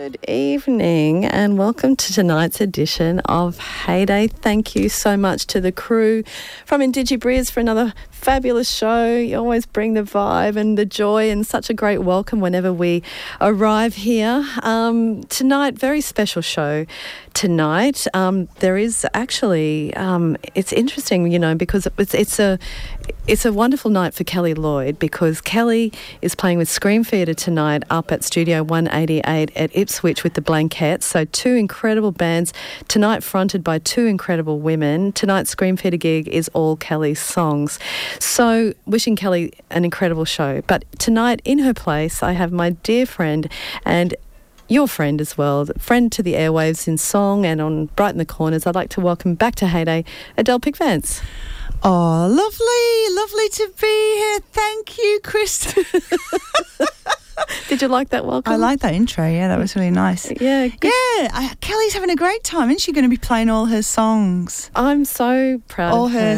Good evening and welcome to tonight's edition of Heyday. Thank you so much to the crew from IndigiBriz for another fabulous show. You always bring the vibe and the joy and such a great welcome whenever we arrive here. Tonight, very special show tonight. There is actually, it's interesting, you know, because it's a wonderful night for Kelly Lloyd because Kelly is playing with Scream Theatre tonight up at Studio 188 at Ipswich with the Blankettes. So two incredible bands tonight fronted by two incredible women. Tonight's Scream Theatre gig is all Kelly's songs. So wishing Kelly an incredible show. But tonight in her place I have my dear friend and your friend as well, friend to the airwaves in song and on Brighten the Corners. I'd like to welcome back to Heyday Adele Pickvance. Oh, lovely to be here. Thank you, Kristen. Did you like that welcome? I like that intro, yeah, that was really nice. Yeah. Good. Yeah, Kelly's having a great time. Isn't she going to be playing all her songs? I'm so proud all of her.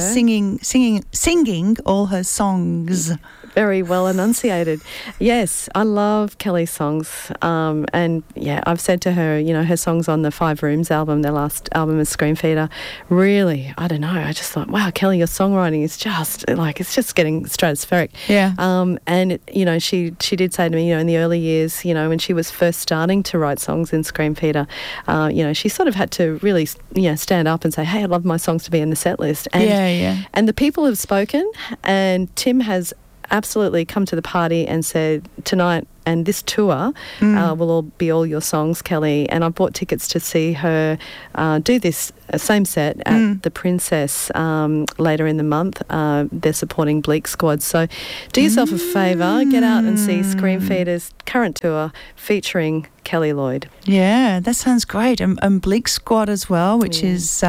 Singing all her songs. Very well enunciated. Yes, I love Kelly's songs. And yeah, I've said to her, you know, her songs on the Five Rooms album, their last album is Scream Theatre, really, I don't know, I just thought, wow, Kelly, your songwriting is just, like, it's just getting stratospheric. Yeah. And, you know, she did say to me, you know, in the early years, you know, when she was first starting to write songs in Scream Theatre, you know, she sort of had to really, you know, stand up and say, hey, I'd love my songs to be in the set list. And, and the people have spoken, and Tim has absolutely come to the party and said tonight and this tour will all be all your songs, Kelly. And I bought tickets to see her do this same set at the Princess later in the month. They're supporting Bleak Squad. So do yourself a favour, get out and see Scream Theatre's current tour featuring Kelly Lloyd. Yeah, that sounds great. And Bleak Squad as well, which is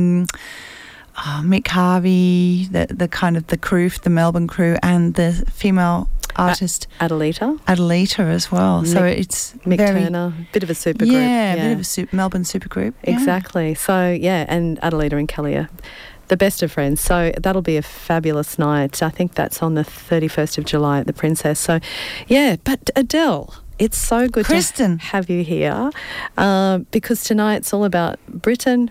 Mick Harvey, the kind of the crew, the Melbourne crew, and the female artist Adelita as well. So it's Mick Turner, bit of a super group. Yeah, a bit of a Melbourne super group. Yeah. Exactly. So yeah, and Adelita and Kelly are the best of friends. So that'll be a fabulous night. I think that's on the 31st of July at the Princess. So yeah, but Adele, it's so good Kristen to have you here because tonight's all about Britain.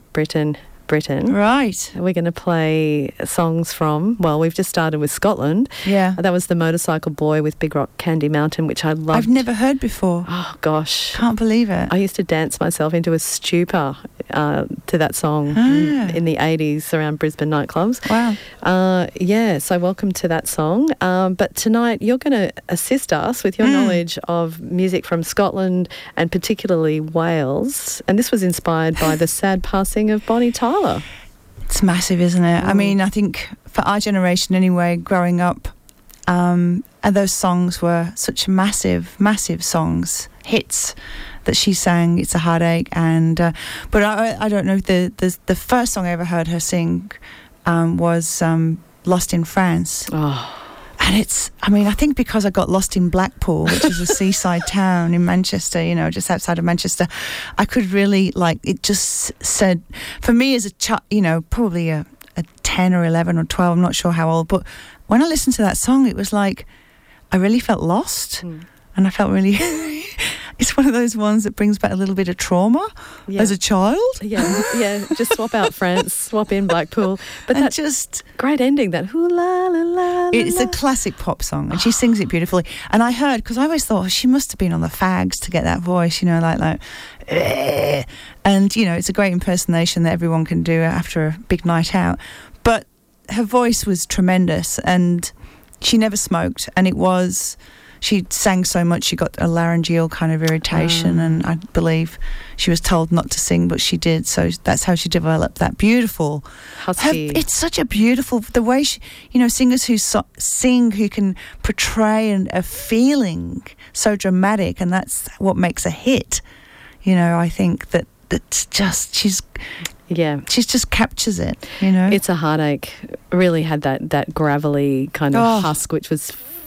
Right. We're going to play songs from, well, we've just started with Scotland. Yeah. That was The Motorcycle Boy with Big Rock Candy Mountain, which I loved. I've never heard before. Oh, gosh. Can't believe it. I used to dance myself into a stupor to that song in the 80s around Brisbane nightclubs. Wow. Yeah, so welcome to that song. But tonight you're going to assist us with your knowledge of music from Scotland and particularly Wales. And this was inspired by the sad passing of Bonnie Tyler. It's massive, isn't it? I mean, I think for our generation anyway, growing up, and those songs were such massive songs, hits that she sang. It's a Heartache, and but I don't know. The first song I ever heard her sing was Lost in France. Oh. And I think because I got lost in Blackpool, which is a seaside town in Manchester, you know, just outside of Manchester, I could really, it just said, for me as a child, you know, probably a 10 or 11 or 12, I'm not sure how old, but when I listened to that song, it was like, I really felt lost. And I felt really, it's one of those ones that brings back a little bit of trauma as a child. Yeah, just swap out France, swap in Blackpool. But that's just great ending, that hoo-la-la-la-la. It's a classic pop song, and she sings it beautifully. And I heard, because I always thought, she must have been on the fags to get that voice, you know, like, and, you know, it's a great impersonation that everyone can do after a big night out. But her voice was tremendous, and she never smoked, and she sang so much she got a laryngeal kind of irritation, and I believe she was told not to sing, but she did. So that's how she developed that beautiful husky. It's such a beautiful, the way she, you know, singers who sing, who can portray a feeling so dramatic, and that's what makes a hit. You know, I think that's just, she just captures it, you know. It's a Heartache. Really had that gravelly kind of husk, which was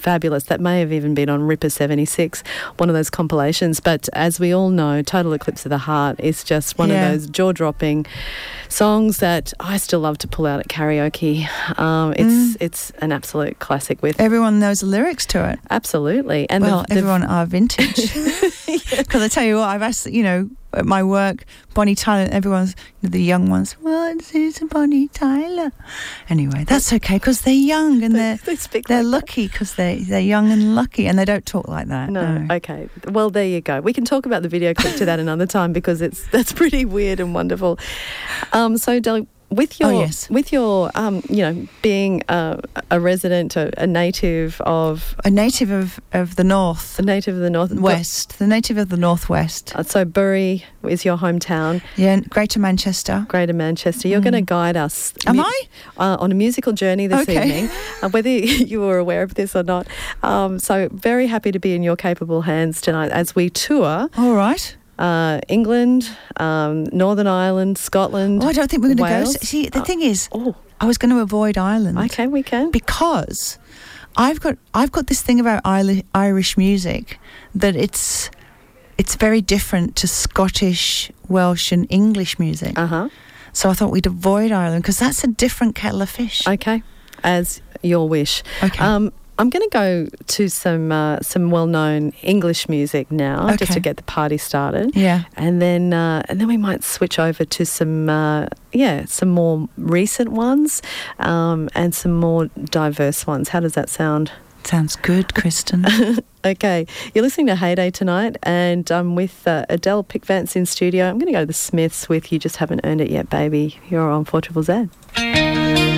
fabulous. That may have even been on Ripper 76, one of those compilations. But as we all know, Total Eclipse of the Heart is just one of those jaw-dropping songs that I still love to pull out at karaoke. It's an absolute classic. With everyone knows the lyrics to it. Absolutely. And everyone are vintage. Because I tell you what, I've asked, at my work, Bonnie Tyler, everyone's, the young ones, what is Bonnie Tyler? Anyway, that's okay, because they're young and they're lucky because they're young and lucky, and they don't talk like that. No. Okay. Well, there you go. We can talk about the video clip to that another time, because that's pretty weird and wonderful. So, Deli, with your being a resident, a native of the north, the native of the northwest, the native of the northwest. So Bury is your hometown. Yeah, Greater Manchester. You're going to guide us. Am I on a musical journey this evening? Whether you were aware of this or not. So very happy to be in your capable hands tonight as we tour. All right. England, Northern Ireland, Scotland. Oh, I don't think we're going to go. See, the thing is, I was going to avoid Ireland. Okay, we can, because I've got this thing about Irish music that it's very different to Scottish, Welsh, and English music. So I thought we'd avoid Ireland because that's a different kettle of fish. Okay, as your wish. Okay. I'm going to go to some well-known English music now, just to get the party started. Yeah, and then we might switch over to some more recent ones, and some more diverse ones. How does that sound? Sounds good, Kristen. Okay, you're listening to Heyday tonight, and I'm with Adele Pickvance in studio. I'm going to go to the Smiths with You Just Haven't Earned It Yet, Baby. You're on 4ZZZ.